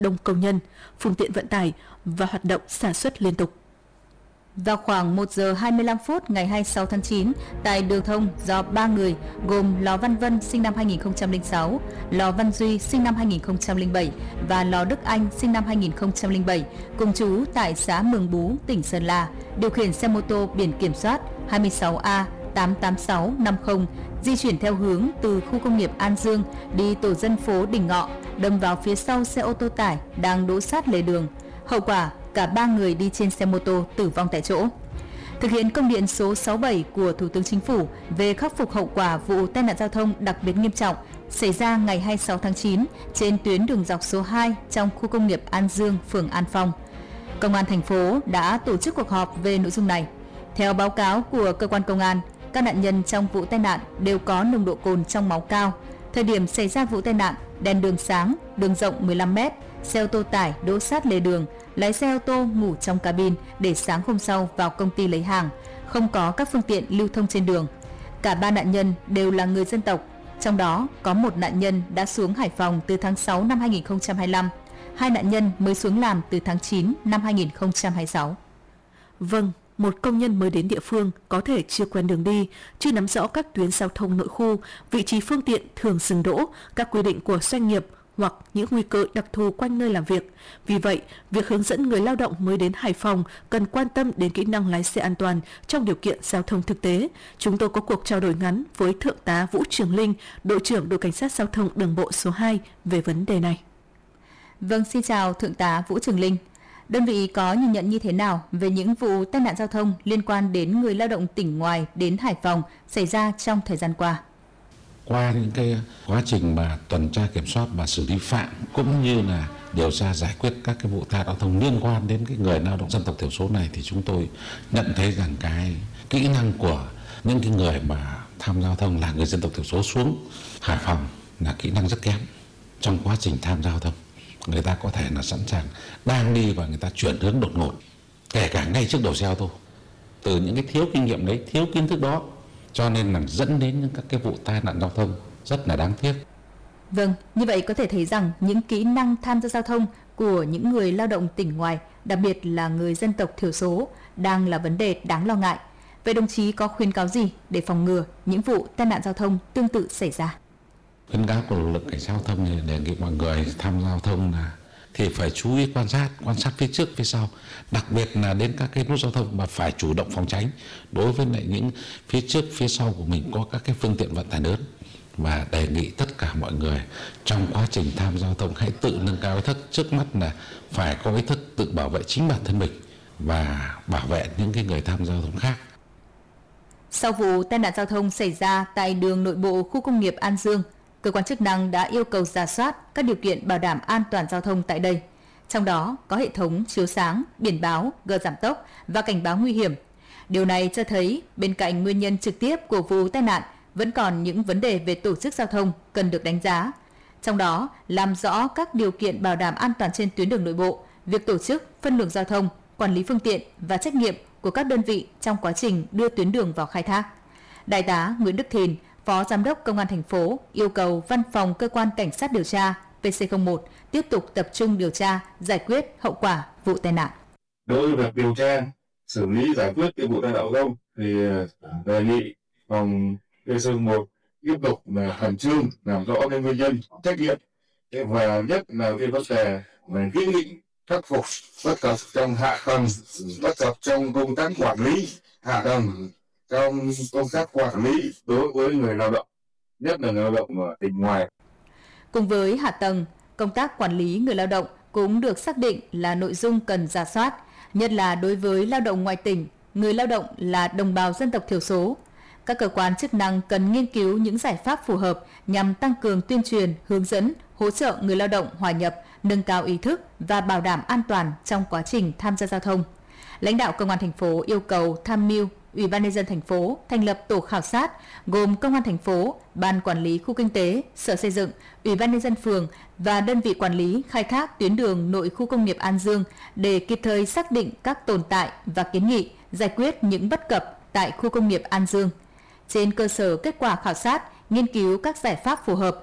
đông công nhân, phương tiện vận tải và hoạt động sản xuất liên tục. Vào khoảng 1 giờ 25 phút ngày 26 tháng 9, tại đường thông do 3 người gồm Lò Văn Vân sinh năm 2006, Lò Văn Duy sinh năm 2007 và Lò Đức Anh sinh năm 2007, cùng trú tại xã Mường Bú, tỉnh Sơn La, điều khiển xe mô tô biển kiểm soát 26A88650 di chuyển theo hướng từ khu công nghiệp An Dương đi tổ dân phố Đình Ngọ, đâm vào phía sau xe ô tô tải đang đỗ sát lề đường. Hậu quả, cả 3 người đi trên xe mô tô tử vong tại chỗ. Thực hiện công điện số 67 của Thủ tướng Chính phủ về khắc phục hậu quả vụ tai nạn giao thông đặc biệt nghiêm trọng xảy ra ngày 26 tháng 9 trên tuyến đường dọc số 2 trong khu công nghiệp An Dương, phường An Phong, Công an thành phố đã tổ chức cuộc họp về nội dung này. Theo báo cáo của cơ quan công an, các nạn nhân trong vụ tai nạn đều có nồng độ cồn trong máu cao. Thời điểm xảy ra vụ tai nạn, đèn đường sáng, đường rộng 15 m, xe ô tô tải đỗ sát lề đường, lái xe ô tô ngủ trong cabin để sáng hôm sau vào công ty lấy hàng, không có các phương tiện lưu thông trên đường. Cả 3 nạn nhân đều là người dân tộc, trong đó có một nạn nhân đã xuống Hải Phòng từ tháng 6 năm 2025, 2 nạn nhân mới xuống làm từ tháng 9 năm 2026. Vâng, một công nhân mới đến địa phương có thể chưa quen đường đi, chưa nắm rõ các tuyến giao thông nội khu, vị trí phương tiện thường dừng đỗ, các quy định của doanh nghiệp hoặc những nguy cơ đặc thù quanh nơi làm việc. Vì vậy, việc hướng dẫn người lao động mới đến Hải Phòng cần quan tâm đến kỹ năng lái xe an toàn trong điều kiện giao thông thực tế. Chúng tôi có cuộc trao đổi ngắn với Thượng tá Vũ Trường Linh, đội trưởng đội cảnh sát giao thông đường bộ số 2 về vấn đề này. Vâng, xin chào Thượng tá Vũ Trường Linh. Đơn vị có nhìn nhận như thế nào về những vụ tai nạn giao thông liên quan đến người lao động tỉnh ngoài đến Hải Phòng xảy ra trong thời gian qua? Qua những cái quá trình mà tuần tra kiểm soát và xử lý phạm cũng như là điều tra giải quyết các cái vụ tai nạn giao thông liên quan đến cái người lao động dân tộc thiểu số này, thì chúng tôi nhận thấy rằng cái kỹ năng của những cái người mà tham gia giao thông là người dân tộc thiểu số xuống Hải Phòng là kỹ năng rất kém. Trong quá trình tham gia giao thông, người ta có thể là sẵn sàng đang đi và người ta chuyển hướng đột ngột, kể cả ngay trước đầu xe ô tô. Từ những cái thiếu kinh nghiệm đấy, thiếu kiến thức đó, cho nên là dẫn đến những các cái vụ tai nạn giao thông rất là đáng tiếc. Vâng, như vậy có thể thấy rằng những kỹ năng tham gia giao thông của những người lao động tỉnh ngoài, đặc biệt là người dân tộc thiểu số, đang là vấn đề đáng lo ngại. Vậy đồng chí có khuyến cáo gì để phòng ngừa những vụ tai nạn giao thông tương tự xảy ra? Khuyến cáo của lực lượng cảnh sát giao thông thì đề nghị mọi người tham gia giao thông là thì phải chú ý quan sát phía trước phía sau, đặc biệt là đến các cái nút giao thông mà phải chủ động phòng tránh đối với lại những phía trước phía sau của mình có các cái phương tiện vận tải lớn. Và đề nghị tất cả mọi người trong quá trình tham gia giao thông hãy tự nâng cao ý thức, trước mắt là phải có ý thức tự bảo vệ chính bản thân mình và bảo vệ những cái người tham gia giao thông khác. Sau vụ tai nạn giao thông xảy ra tại đường nội bộ khu công nghiệp An Dương, cơ quan chức năng đã yêu cầu rà soát các điều kiện bảo đảm an toàn giao thông tại đây. Trong đó có hệ thống chiếu sáng, biển báo, gờ giảm tốc và cảnh báo nguy hiểm. Điều này cho thấy bên cạnh nguyên nhân trực tiếp của vụ tai nạn vẫn còn những vấn đề về tổ chức giao thông cần được đánh giá. Trong đó, làm rõ các điều kiện bảo đảm an toàn trên tuyến đường nội bộ, việc tổ chức, phân luồng giao thông, quản lý phương tiện và trách nhiệm của các đơn vị trong quá trình đưa tuyến đường vào khai thác. Đại tá Nguyễn Đức Thìn, Phó Giám đốc Công an thành phố yêu cầu Văn phòng Cơ quan Cảnh sát điều tra PC01 tiếp tục tập trung điều tra, giải quyết hậu quả vụ tai nạn. Đối với việc điều tra, xử lý, giải quyết cái vụ tai nạn giao thông thì đề nghị phòng PC01 tiếp tục là khẩn trương làm rõ cái nguyên nhân, trách nhiệm và nhất là cái vấn đề về kiến nghị khắc phục bất cập trong hạ tầng, bất cập trong công tác quản lý hạ tầng, trong công tác quản lý đối với người lao động, nhất là người lao động ở tỉnh ngoài. Cùng với hạ tầng, công tác quản lý người lao động cũng được xác định là nội dung cần rà soát, nhất là đối với lao động ngoài tỉnh, người lao động là đồng bào dân tộc thiểu số. Các cơ quan chức năng cần nghiên cứu những giải pháp phù hợp nhằm tăng cường tuyên truyền, hướng dẫn, hỗ trợ người lao động hòa nhập, nâng cao ý thức và bảo đảm an toàn trong quá trình tham gia giao thông. Lãnh đạo Công an thành phố yêu cầu tham mưu Ủy ban nhân dân thành phố thành lập tổ khảo sát gồm Công an thành phố, Ban quản lý khu kinh tế, Sở Xây dựng, Ủy ban nhân dân phường và đơn vị quản lý khai thác tuyến đường nội khu công nghiệp An Dương để kịp thời xác định các tồn tại và kiến nghị, giải quyết những bất cập tại khu công nghiệp An Dương. Trên cơ sở kết quả khảo sát, nghiên cứu các giải pháp phù hợp